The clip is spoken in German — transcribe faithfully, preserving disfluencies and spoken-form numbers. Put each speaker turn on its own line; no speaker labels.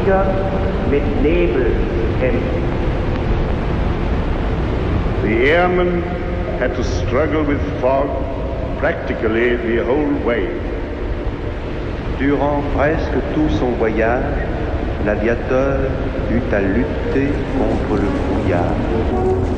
Flieger mit Nebel kämpfen.
The airmen had to struggle with fog practically the whole way.
Durant presque tout son voyage, l'aviateur eut à lutter contre le brouillard.